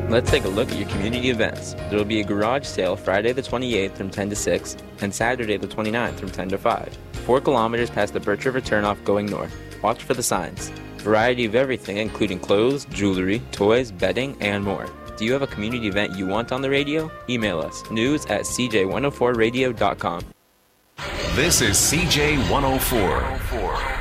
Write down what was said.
Let's take a look at your community events. There will be a garage sale Friday the 28th from 10 to 6 and Saturday the 29th from 10 to 5. 4 kilometers past the Birch River turnoff going north. Watch for the signs. Variety of everything including clothes, jewelry, toys, bedding, and more. Do you have a community event you want on the radio? Email us news@cj104radio.com. This is CJ104.